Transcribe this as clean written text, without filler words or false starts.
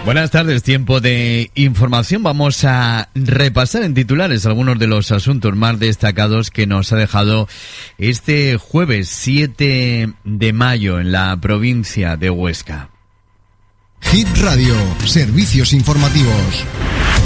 Buenas tardes, tiempo de información. Vamos a repasar en titulares algunos de los asuntos más destacados que nos ha dejado este jueves 7 de mayo en la provincia de Huesca. Hit Radio, servicios informativos.